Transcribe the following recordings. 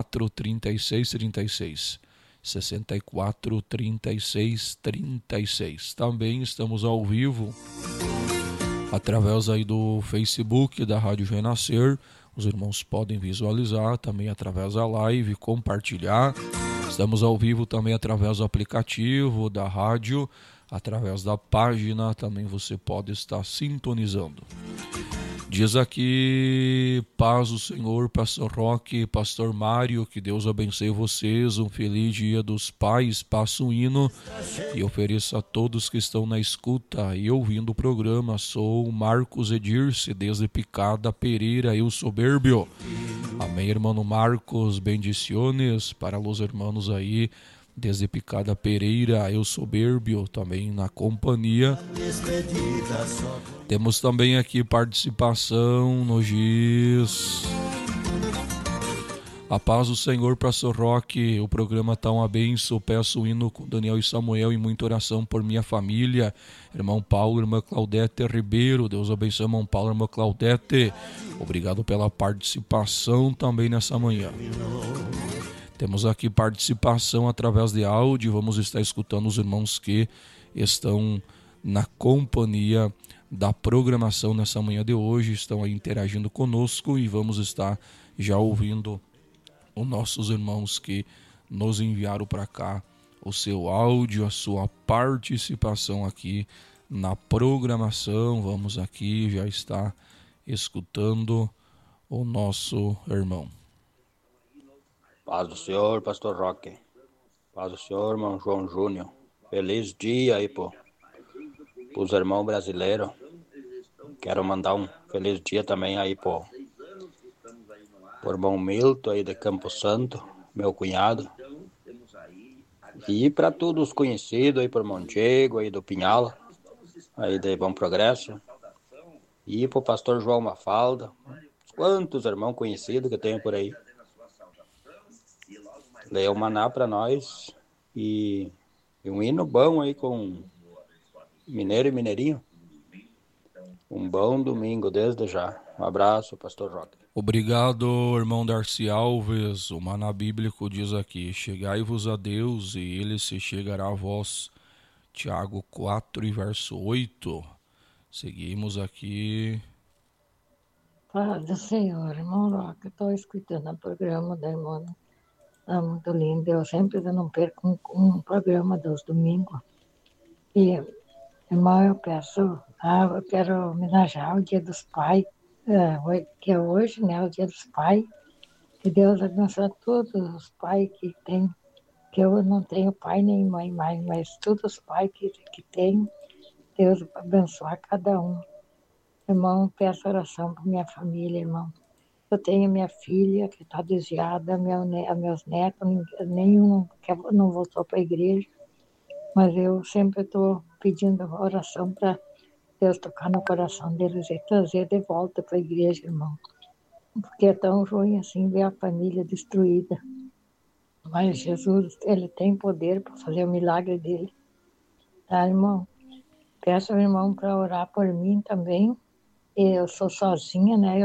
64 36 36. 64 36 36. Também estamos ao vivo através aí do Facebook da Rádio Renascer. Os irmãos podem visualizar também através da live, compartilhar. Estamos ao vivo também através do aplicativo da rádio, através da página, também você pode estar sintonizando. Diz aqui, paz do Senhor, Pastor Roque, Pastor Mário, que Deus abençoe vocês, um feliz dia dos pais, passo um hino e ofereço a todos que estão na escuta e ouvindo o programa. Sou Marcos Edirce, desde Picada Pereira, eu soberbio. Amém, irmão Marcos, bendiciones para os irmãos aí, desde Picada Pereira, eu soberbio, também na companhia. Temos também aqui participação no GIS. A paz do Senhor, Pastor Roque, o programa tá uma benção, peço o hino com Daniel e Samuel e muita oração por minha família, irmão Paulo, irmã Claudete Ribeiro, Deus abençoe irmão Paulo, irmã Claudete, obrigado pela participação também nessa manhã. Temos aqui participação através de áudio, vamos estar escutando os irmãos que estão na companhia da programação nessa manhã de hoje, estão aí interagindo conosco e vamos estar já ouvindo os nossos irmãos que nos enviaram para cá o seu áudio, a sua participação aqui na programação. Vamos aqui já estar escutando o nosso irmão. Paz do Senhor, Pastor Roque. Paz do Senhor, irmão João Júnior. Feliz dia aí pros irmãos brasileiros. Quero mandar um feliz dia também aí pro irmão Milton aí de Campo Santo, meu cunhado. E para todos os conhecidos aí, pro irmão Diego aí do Pinhala, aí de Bom Progresso. E pro pastor João Mafalda. Quantos irmãos conhecidos que tem por aí. Daí o maná para nós e um hino bom aí com mineiro e mineirinho. Um bom domingo desde já. Um abraço, Pastor Roque. Obrigado, irmão Darcy Alves. O maná bíblico diz aqui, chegai-vos a Deus e ele se chegará a vós. Tiago 4 e verso 8. Seguimos aqui. Paz do Senhor, irmão Roque, estou escutando o programa da irmã. É muito lindo, eu sempre não perco um programa dos domingos. E, irmão, eu quero homenagear o Dia dos Pais, que é hoje, né, o Dia dos Pais. Que Deus abençoe todos os pais que tem, que eu não tenho pai nem mãe mais, mas todos os pais que tenho, Deus abençoe cada um. Irmão, peço oração para minha família, irmão. Eu tenho minha filha que está desviada, meus netos, nenhum não voltou para a igreja, mas eu sempre estou pedindo oração para Deus tocar no coração deles e trazer de volta para a igreja, irmão. Porque é tão ruim assim ver a família destruída. Mas Jesus, ele tem poder para fazer o milagre dele. Tá, irmão? Peço ao irmão para orar por mim também. Eu sou sozinha, né?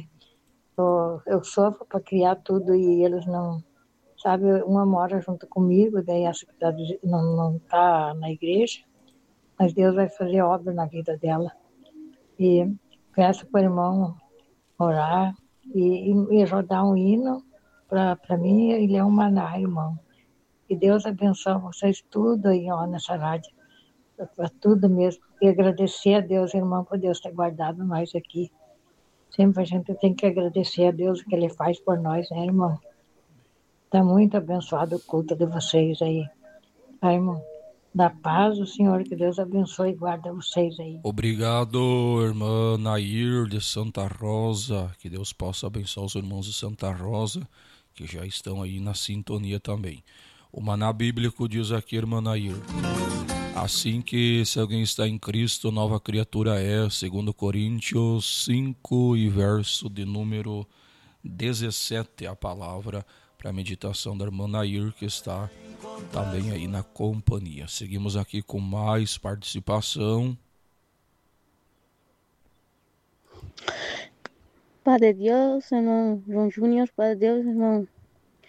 Eu sofro para criar tudo e eles não, sabe, uma mora junto comigo, daí essa que não está na igreja, mas Deus vai fazer obra na vida dela. E peço para o irmão orar e rodar um hino para mim e ler um maná, irmão. Que Deus abençoe vocês tudo aí, ó, nessa rádio, para tudo mesmo. E agradecer a Deus, irmão, por Deus ter guardado nós aqui. Sempre a gente tem que agradecer a Deus o que Ele faz por nós, né, irmão? Está muito abençoado o culto de vocês aí. Tá, irmão? Da paz do Senhor, que Deus abençoe e guarda vocês aí. Obrigado, irmã Nair de Santa Rosa. Que Deus possa abençoar os irmãos de Santa Rosa, que já estão aí na sintonia também. O maná bíblico diz aqui, irmã Nair, assim que se alguém está em Cristo, nova criatura é, segundo Coríntios 5 e verso de número 17, a palavra para a meditação da irmã Nair, que está também aí na companhia. Seguimos aqui com mais participação. Padre Deus, irmão João Júnior, Padre Deus, irmão